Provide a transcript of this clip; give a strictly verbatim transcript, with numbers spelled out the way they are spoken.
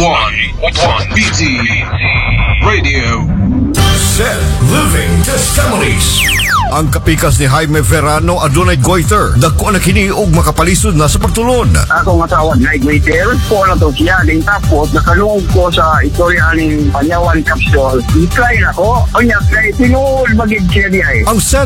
one point one B T Radio. Set Living Testimonies. Ang kapikas ni Jaime Verano adunay goiter. Dako na kini og makapalisod na sa pagtulon. Ako nga tawag na goiter. Po na to siya. Din tapos nakalungog ko sa istorya ng Panyawan Capsule. I-try na ko. O niya, try. Tinuol magig siya niya eh. Ang set